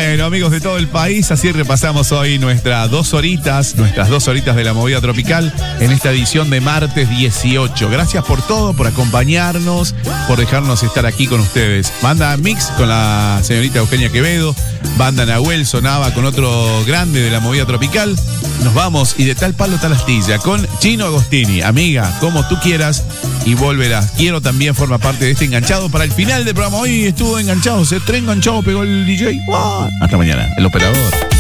Bueno, amigos de todo el país, así repasamos hoy nuestras 2 horitas de la movida tropical en esta edición de martes 18. Gracias por todo, por acompañarnos, por dejarnos estar aquí con ustedes. Banda Mix con la señorita Eugenia Quevedo, Banda Nahuel sonaba con otro grande de la movida tropical. Nos vamos y de tal palo tal astilla con Chino Agostini. Amiga, como tú quieras y volverás. Quiero también forma parte de este enganchado para el final del programa. Hoy estuvo enganchado, se enganchado, pegó el DJ. ¡Wow! Hasta mañana, el operador.